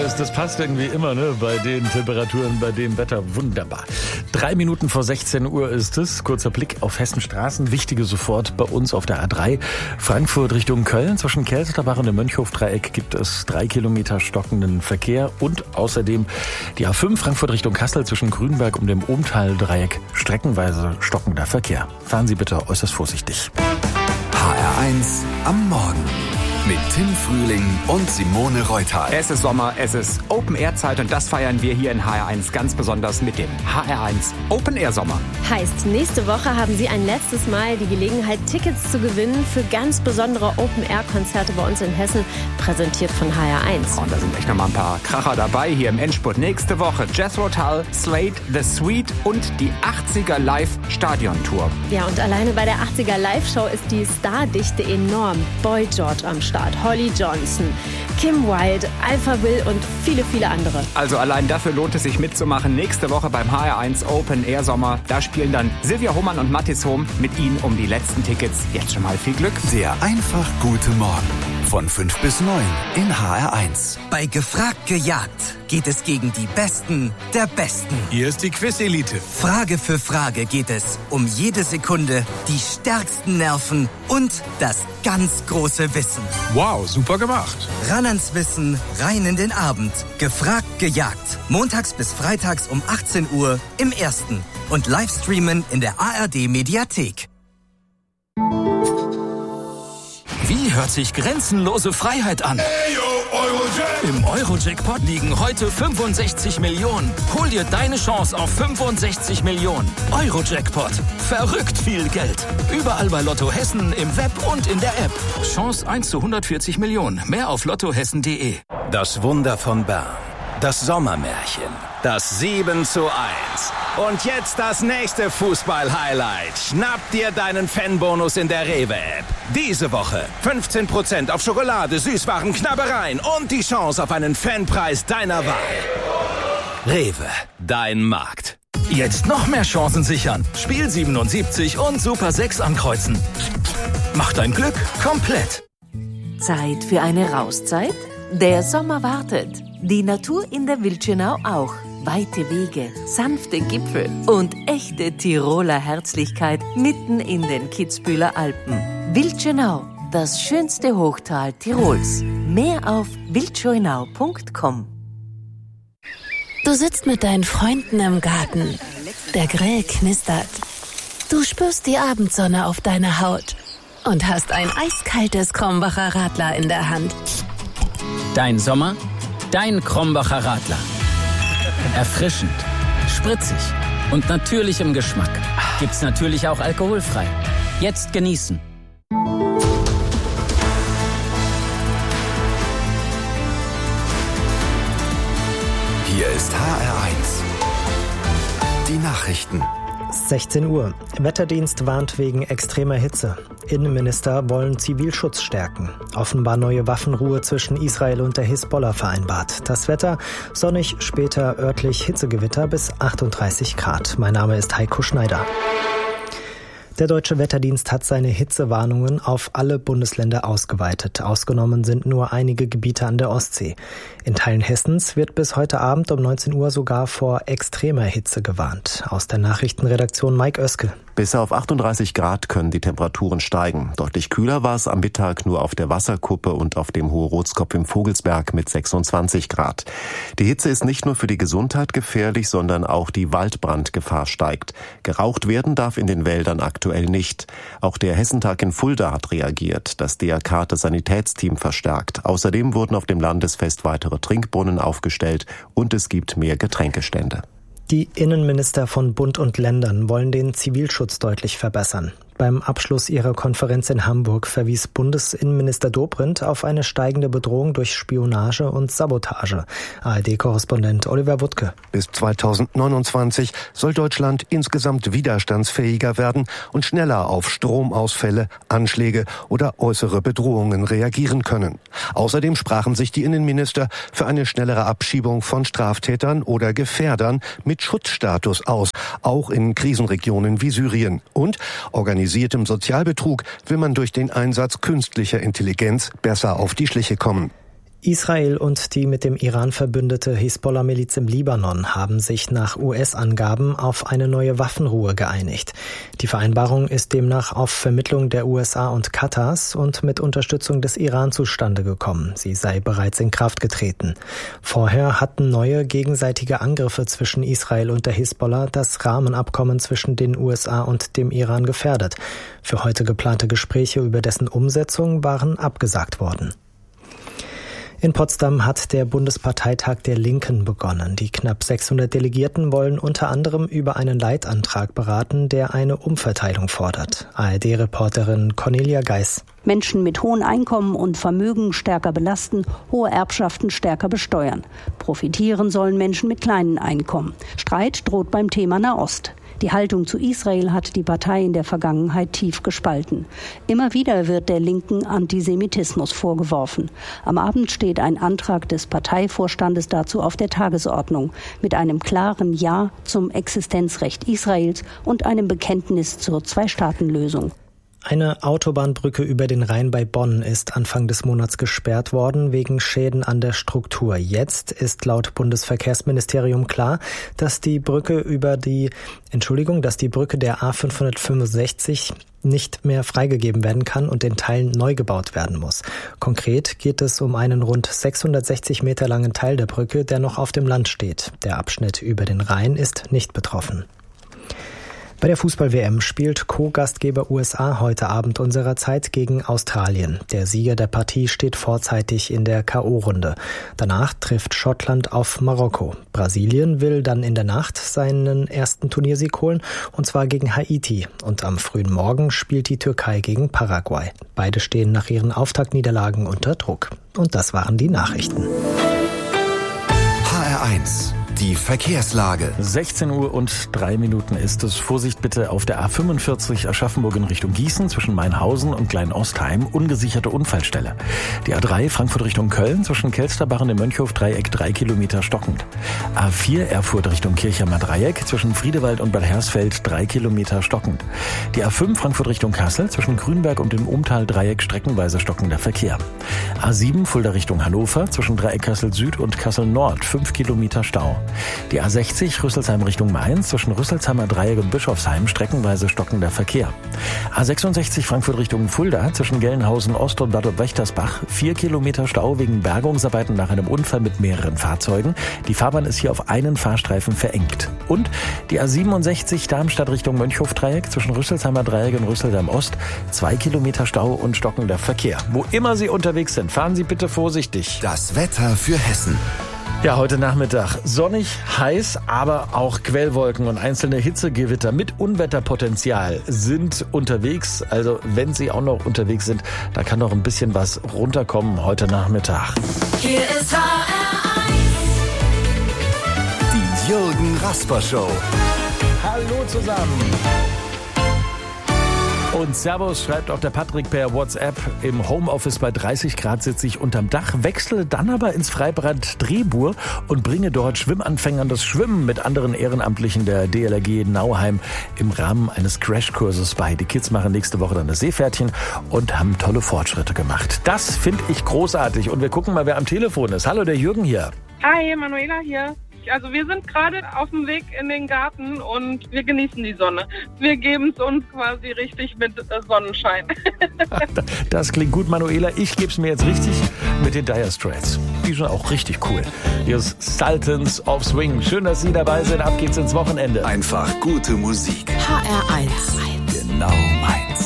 ist, das passt irgendwie immer, ne? Bei den Temperaturen, bei dem Wetter. Wunderbar. 3 Minuten vor 16 Uhr ist es. Kurzer Blick auf Hessenstraßen. Wichtige sofort bei uns auf der A3. Frankfurt Richtung Köln. Zwischen Kelseterbach und dem Mönchhof-Dreieck gibt es 3 Kilometer stockenden Verkehr. Und außerdem die A5 Frankfurt Richtung Kassel zwischen Grünberg und dem Umtal-Dreieck. Streckenweise stockender Verkehr. Fahren Sie bitte äußerst vorsichtig. HR1 am Morgen. Mit Tim Frühling und Simone Reutal. Es ist Sommer, es ist Open-Air-Zeit und das feiern wir hier in HR1 ganz besonders mit dem HR1 Open-Air-Sommer. Heißt, nächste Woche haben Sie ein letztes Mal die Gelegenheit, Tickets zu gewinnen für ganz besondere Open-Air-Konzerte bei uns in Hessen, präsentiert von HR1. Und da sind echt nochmal ein paar Kracher dabei hier im Endspurt. Nächste Woche Jethro Tull, Slade, The Sweet und die 80er Live-Stadion-Tour. Ja, und alleine bei der 80er Live-Show ist die Stardichte enorm. Boy George am Start, Holly Johnson, Kim Wilde, Alpha Will und viele, viele andere. Also allein dafür lohnt es sich mitzumachen. Nächste Woche beim HR1 Open Air Sommer. Da spielen dann Silvia Hohmann und Mathis Hohm mit Ihnen um die letzten Tickets. Jetzt schon mal viel Glück. Der einfach gute Morgen. Von 5 bis 9 in HR1. Bei Gefragt gejagt geht es gegen die Besten der Besten. Hier ist die Quiz-Elite. Frage für Frage geht es um jede Sekunde, die stärksten Nerven und das ganz große Wissen. Wow, super gemacht. Ran ans Wissen, rein in den Abend. Gefragt gejagt. Montags bis freitags um 18 Uhr im Ersten. Und Livestreamen in der ARD-Mediathek. Wie hört sich grenzenlose Freiheit an? Im Euro-Jackpot liegen heute 65 Millionen. Hol dir deine Chance auf 65 Millionen. Euro-Jackpot. Verrückt viel Geld. Überall bei Lotto Hessen, im Web und in der App. Chance 1 zu 140 Millionen. Mehr auf lottohessen.de. Das Wunder von Bern. Das Sommermärchen. Das 7:1. Und jetzt das nächste Fußball-Highlight. Schnapp dir deinen Fanbonus in der Rewe-App. Diese Woche 15% auf Schokolade, Süßwaren, Knabbereien und die Chance auf einen Fanpreis deiner Wahl. Rewe, dein Markt. Jetzt noch mehr Chancen sichern. Spiel 77 und Super 6 ankreuzen. Mach dein Glück komplett. Zeit für eine Rauszeit? Der Sommer wartet. Die Natur in der Wildschönau auch. Weite Wege, sanfte Gipfel und echte Tiroler Herzlichkeit mitten in den Kitzbüheler Alpen. Wildschönau, das schönste Hochtal Tirols. Mehr auf wildschönau.com. Du sitzt mit deinen Freunden im Garten. Der Grill knistert. Du spürst die Abendsonne auf deiner Haut und hast ein eiskaltes Krombacher Radler in der Hand. Dein Sommer, dein Krombacher Radler. Erfrischend, spritzig und natürlich im Geschmack. Gibt's natürlich auch alkoholfrei. Jetzt genießen. Hier ist HR1. Die Nachrichten. 16 Uhr. Wetterdienst warnt wegen extremer Hitze. Innenminister wollen Zivilschutz stärken. Offenbar neue Waffenruhe zwischen Israel und der Hisbollah vereinbart. Das Wetter sonnig, später örtlich Hitzegewitter bis 38 Grad. Mein Name ist Heiko Schneider. Der Deutsche Wetterdienst hat seine Hitzewarnungen auf alle Bundesländer ausgeweitet. Ausgenommen sind nur einige Gebiete an der Ostsee. In Teilen Hessens wird bis heute Abend um 19 Uhr sogar vor extremer Hitze gewarnt. Aus der Nachrichtenredaktion Mike Oeske. Bis auf 38 Grad können die Temperaturen steigen. Deutlich kühler war es am Mittag nur auf der Wasserkuppe und auf dem Hohe-Rotskopf im Vogelsberg mit 26 Grad. Die Hitze ist nicht nur für die Gesundheit gefährlich, sondern auch die Waldbrandgefahr steigt. Geraucht werden darf in den Wäldern aktuell nicht. Auch der Hessentag in Fulda hat reagiert. Das DRK hat das Sanitätsteam verstärkt. Außerdem wurden auf dem Landesfest weitere Trinkbrunnen aufgestellt und es gibt mehr Getränkestände. Die Innenminister von Bund und Ländern wollen den Zivilschutz deutlich verbessern. Beim Abschluss ihrer Konferenz in Hamburg verwies Bundesinnenminister Dobrindt auf eine steigende Bedrohung durch Spionage und Sabotage. ARD-Korrespondent Oliver Wuttke. Bis 2029 soll Deutschland insgesamt widerstandsfähiger werden und schneller auf Stromausfälle, Anschläge oder äußere Bedrohungen reagieren können. Außerdem sprachen sich die Innenminister für eine schnellere Abschiebung von Straftätern oder Gefährdern mit Schutzstatus aus, auch in Krisenregionen wie Syrien. Und organisiertem Sozialbetrug will man durch den Einsatz künstlicher Intelligenz besser auf die Schliche kommen. Israel und die mit dem Iran verbündete Hisbollah-Miliz im Libanon haben sich nach US-Angaben auf eine neue Waffenruhe geeinigt. Die Vereinbarung ist demnach auf Vermittlung der USA und Katars und mit Unterstützung des Iran zustande gekommen. Sie sei bereits in Kraft getreten. Vorher hatten neue gegenseitige Angriffe zwischen Israel und der Hisbollah das Rahmenabkommen zwischen den USA und dem Iran gefährdet. Für heute geplante Gespräche über dessen Umsetzung waren abgesagt worden. In Potsdam hat der Bundesparteitag der Linken begonnen. Die knapp 600 Delegierten wollen unter anderem über einen Leitantrag beraten, der eine Umverteilung fordert. ARD-Reporterin Cornelia Geis. Menschen mit hohen Einkommen und Vermögen stärker belasten, hohe Erbschaften stärker besteuern. Profitieren sollen Menschen mit kleinen Einkommen. Streit droht beim Thema Nahost. Die Haltung zu Israel hat die Partei in der Vergangenheit tief gespalten. Immer wieder wird der Linken Antisemitismus vorgeworfen. Am Abend steht ein Antrag des Parteivorstandes dazu auf der Tagesordnung mit einem klaren Ja zum Existenzrecht Israels und einem Bekenntnis zur Zwei-Staaten-Lösung. Eine Autobahnbrücke über den Rhein bei Bonn ist Anfang des Monats gesperrt worden wegen Schäden an der Struktur. Jetzt ist laut Bundesverkehrsministerium klar, dass die Brücke der A565 nicht mehr freigegeben werden kann und in Teilen neu gebaut werden muss. Konkret geht es um einen rund 660 Meter langen Teil der Brücke, der noch auf dem Land steht. Der Abschnitt über den Rhein ist nicht betroffen. Bei der Fußball-WM spielt Co-Gastgeber USA heute Abend unserer Zeit gegen Australien. Der Sieger der Partie steht vorzeitig in der K.O.-Runde. Danach trifft Schottland auf Marokko. Brasilien will dann in der Nacht seinen ersten Turniersieg holen, und zwar gegen Haiti. Und am frühen Morgen spielt die Türkei gegen Paraguay. Beide stehen nach ihren Auftaktniederlagen unter Druck. Und das waren die Nachrichten. HR1 Die Verkehrslage. 16:03 ist es. Vorsicht bitte auf der A45 Aschaffenburg in Richtung Gießen zwischen Mainhausen und Kleinostheim. Ungesicherte Unfallstelle. Die A3 Frankfurt Richtung Köln zwischen Kelsterbarren im Mönchhof-Dreieck 3 Kilometer stockend. A4 Erfurt Richtung Kirchheimer Dreieck zwischen Friedewald und Bad Hersfeld 3 Kilometer stockend. Die A5 Frankfurt Richtung Kassel zwischen Grünberg und dem Umtal-Dreieck streckenweise stockender Verkehr. A7 Fulda Richtung Hannover zwischen Dreieck Kassel Süd und Kassel Nord 5 Kilometer Stau. Die A60 Rüsselsheim Richtung Mainz zwischen Rüsselsheimer Dreieck und Bischofsheim streckenweise stockender Verkehr. A66 Frankfurt Richtung Fulda zwischen Gelnhausen Ost und Bad Wächtersbach 4 Kilometer Stau wegen Bergungsarbeiten nach einem Unfall mit mehreren Fahrzeugen. Die Fahrbahn ist hier auf einen Fahrstreifen verengt. Und die A67 Darmstadt Richtung Mönchhof-Dreieck zwischen Rüsselsheimer Dreieck und Rüsselsheim Ost 2 Kilometer Stau und stockender Verkehr. Wo immer Sie unterwegs sind, fahren Sie bitte vorsichtig. Das Wetter für Hessen. Ja, heute Nachmittag sonnig, heiß, aber auch Quellwolken und einzelne Hitzegewitter mit Unwetterpotenzial sind unterwegs. Also wenn Sie auch noch unterwegs sind, da kann noch ein bisschen was runterkommen heute Nachmittag. Hier ist HR1. Die Jürgen Rasper Show. Hallo zusammen. Und Servus schreibt auch der Patrick per WhatsApp. Im Homeoffice bei 30 Grad sitze ich unterm Dach, wechsle dann aber ins Freibad Drehbuhr und bringe dort Schwimmanfängern das Schwimmen mit anderen Ehrenamtlichen der DLRG Nauheim im Rahmen eines Crashkurses bei. Die Kids machen nächste Woche dann das Seepferdchen und haben tolle Fortschritte gemacht. Das finde ich großartig. Und wir gucken mal, wer am Telefon ist. Hallo, der Jürgen hier. Hi, Manuela hier. Also wir sind gerade auf dem Weg in den Garten und wir genießen die Sonne. Wir geben es uns quasi richtig mit Sonnenschein. Das klingt gut, Manuela. Ich gebe es mir jetzt richtig mit den Dire Straits. Die sind auch richtig cool. Hier ist Sultans of Swing. Schön, dass Sie dabei sind. Ab geht's ins Wochenende. Einfach gute Musik. HR1. Genau meins.